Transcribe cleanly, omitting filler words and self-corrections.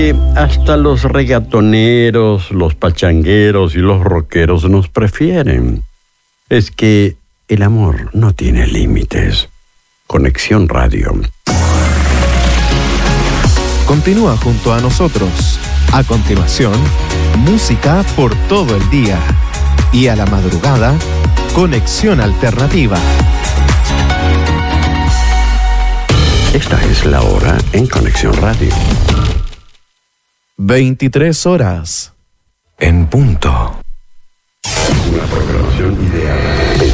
que hasta los reggaetoneros, los pachangueros y los rockeros nos prefieren. Es que el amor no tiene límites. Conexión Radio. Continúa junto a nosotros. A continuación, música por todo el día. Y a la madrugada, Conexión Alternativa. Esta es la hora en Conexión Radio. 23 horas. En punto. Una programación ideal.